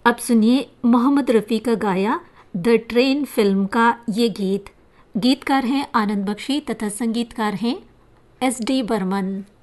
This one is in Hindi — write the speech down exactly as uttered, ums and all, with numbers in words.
अब सुनिए मोहम्मद रफ़ी का गाया द ट्रेन फिल्म का ये गीत। गीतकार हैं आनंद बख्शी तथा संगीतकार हैं एस डी बर्मन।